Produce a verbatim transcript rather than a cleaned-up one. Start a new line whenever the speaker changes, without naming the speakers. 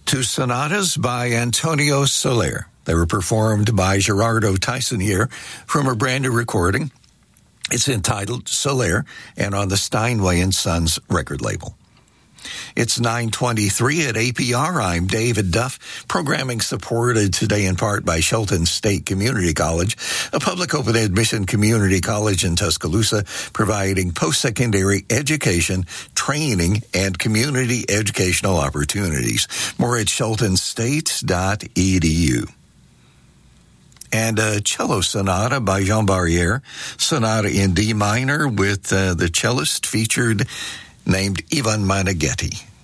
to sonatas by Antonio Soler. They were performed by Gerardo Tysonier from a brand new recording. It's entitled Soler and on the Steinway and Sons record label. It's nine twenty-three at A P R. I'm David Duff. Programming supported today in part by Shelton State Community College, a public open admission community college in Tuscaloosa, providing post-secondary education, training, and community educational opportunities. More at shelton state dot e d u. And a cello sonata by Jean Barrière, sonata in D minor with uh, the cellist featured named Ivan Meneghetti.